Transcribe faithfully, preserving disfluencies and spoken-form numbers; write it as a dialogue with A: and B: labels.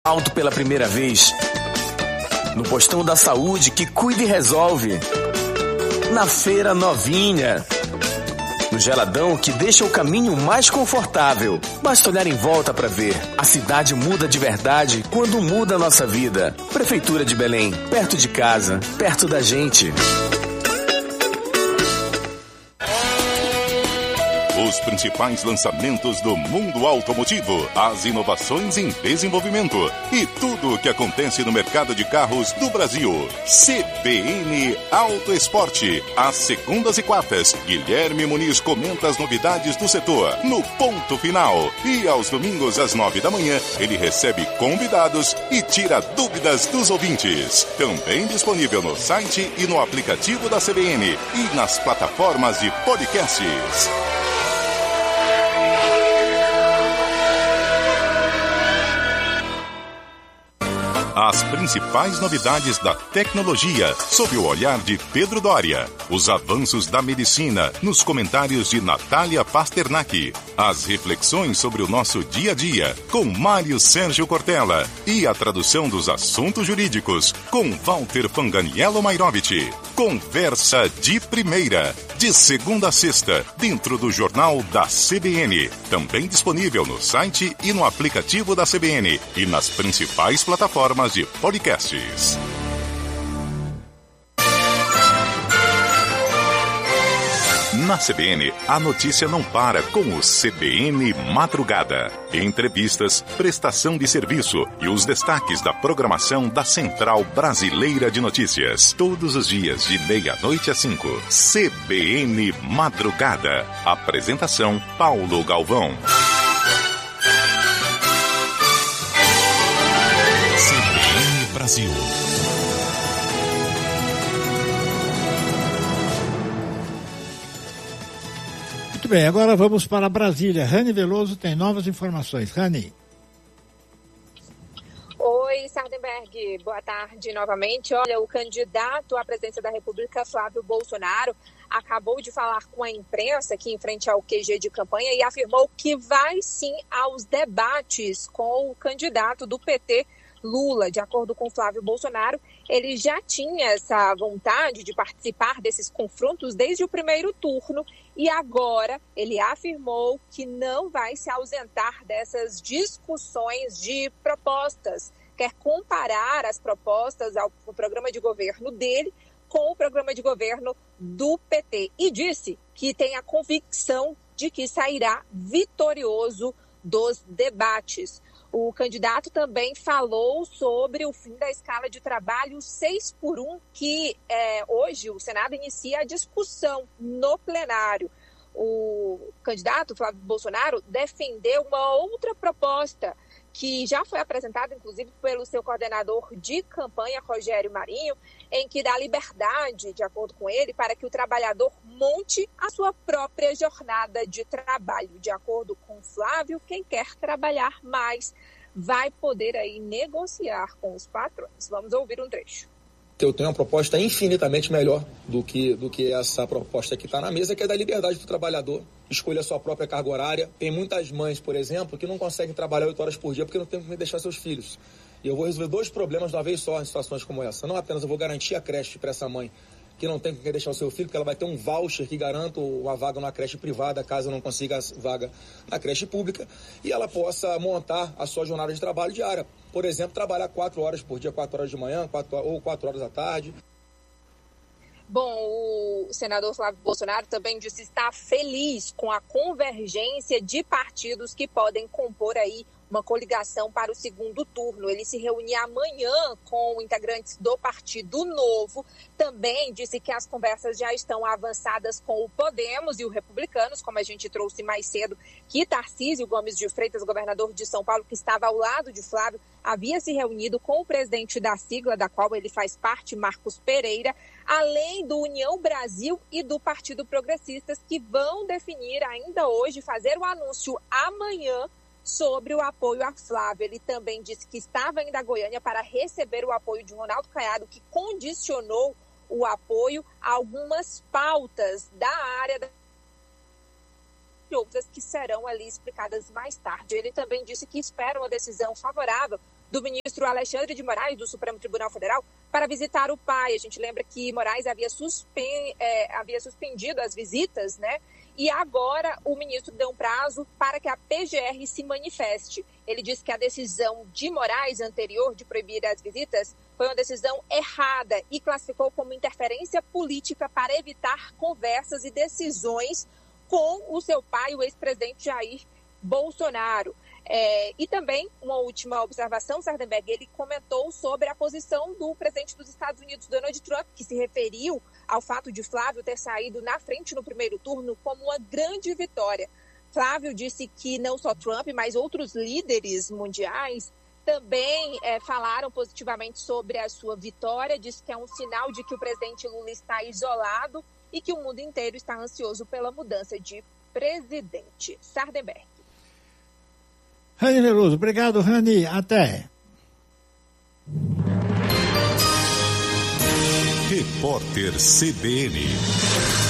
A: Auto pela primeira vez. No postão da saúde que cuida e resolve. Na feira novinha. No geladão que deixa o caminho mais confortável. Basta olhar em volta para ver. A cidade muda de verdade quando muda a nossa vida. Prefeitura de Belém, perto de casa, perto da gente.
B: Os principais lançamentos do mundo automotivo, as inovações em desenvolvimento e tudo o que acontece no mercado de carros do Brasil. C B N Auto Esporte. Às segundas e quartas, Guilherme Muniz comenta as novidades do setor no ponto final. E aos domingos, às nove da manhã, ele recebe convidados e tira dúvidas dos ouvintes. Também disponível no site e no aplicativo da C B N e nas plataformas de podcasts. As principais novidades da tecnologia, sob o olhar de Pedro Doria. Os avanços da medicina, nos comentários de Natália Pasternak. As reflexões sobre o nosso dia a dia, com Mário Sérgio Cortella. E a tradução dos assuntos jurídicos, com Walter Fanganiello Mairovich. Conversa de primeira, de segunda a sexta, dentro do jornal da C B N. Também disponível no site e no aplicativo da C B N e nas principais plataformas de podcasts. Na C B N, a notícia não para com o C B N Madrugada. Entrevistas, prestação de serviço e os destaques da programação da Central Brasileira de Notícias. Todos os dias, de meia-noite às cinco. C B N Madrugada. Apresentação, Paulo Galvão. C B N Brasil.
C: Muito bem, agora vamos para Brasília. Rani Veloso tem novas informações. Rani.
D: Oi, Sardenberg. Boa tarde novamente. Olha, o candidato à presidência da República, Flávio Bolsonaro, acabou de falar com a imprensa aqui em frente ao Q G de campanha e afirmou que vai sim aos debates com o candidato do P T, Lula. De acordo com Flávio Bolsonaro, ele já tinha essa vontade de participar desses confrontos desde o primeiro turno e agora ele afirmou que não vai se ausentar dessas discussões de propostas. Quer comparar as propostas ao programa de governo dele com o programa de governo do P T e disse que tem a convicção de que sairá vitorioso dos debates. O candidato também falou sobre o fim da escala de trabalho seis por um, que é, hoje o Senado inicia a discussão no plenário. O candidato Flávio Bolsonaro defendeu uma outra proposta que já foi apresentada, inclusive, pelo seu coordenador de campanha, Rogério Marinho, em que dá liberdade, de acordo com ele, para que o trabalhador monte a sua própria jornada de trabalho. De acordo com Flávio, quem quer trabalhar mais vai poder aí negociar com os patrões. Vamos ouvir um trecho.
E: Eu tenho uma proposta infinitamente melhor do que, do que essa proposta que está na mesa, que é da liberdade do trabalhador, escolher a sua própria carga horária. Tem muitas mães, por exemplo, que não conseguem trabalhar oito horas por dia porque não tem como deixar seus filhos. E eu vou resolver dois problemas de uma vez só em situações como essa. Não apenas eu vou garantir a creche para essa mãe que não tem com quem deixar o seu filho, porque ela vai ter um voucher que garanta uma vaga numa creche privada, caso não consiga vaga na creche pública, e ela possa montar a sua jornada de trabalho diária. Por exemplo, trabalhar quatro horas por dia, quatro horas de manhã, quatro, ou quatro horas da tarde.
D: Bom, o senador Flávio Bolsonaro também disse estar feliz com a convergência de partidos que podem compor aí uma coligação para o segundo turno. Ele se reúne amanhã com integrantes do Partido Novo. Também disse que as conversas já estão avançadas com o Podemos e o Republicanos, como a gente trouxe mais cedo, que Tarcísio Gomes de Freitas, governador de São Paulo, que estava ao lado de Flávio, havia se reunido com o presidente da sigla, da qual ele faz parte, Marcos Pereira, além do União Brasil e do Partido Progressistas, que vão definir ainda hoje, fazer o anúncio amanhã sobre o apoio a Flávio. Ele também disse que estava indo a Goiânia para receber o apoio de Ronaldo Caiado, que condicionou o apoio a algumas pautas da área da... e outras que serão ali explicadas mais tarde. Ele também disse que espera uma decisão favorável do ministro Alexandre de Moraes, do Supremo Tribunal Federal, para visitar o pai. A gente lembra que Moraes havia, suspen... é, havia suspendido as visitas, né? E agora o ministro deu um prazo para que a P G R se manifeste. Ele disse que a decisão de Moraes anterior de proibir as visitas foi uma decisão errada e classificou como interferência política para evitar conversas e decisões com o seu pai, o ex-presidente Jair Bolsonaro. É, e também, uma última observação, Sardenberg, ele comentou sobre a posição do presidente dos Estados Unidos, Donald Trump, que se referiu ao fato de Flávio ter saído na frente no primeiro turno como uma grande vitória. Flávio disse que não só Trump, mas outros líderes mundiais também é, falaram positivamente sobre a sua vitória, disse que é um sinal de que o presidente Lula está isolado e que o mundo inteiro está ansioso pela mudança de presidente. Sardenberg.
C: Rani Veloso, obrigado, Rani. Até.
B: Repórter C B N.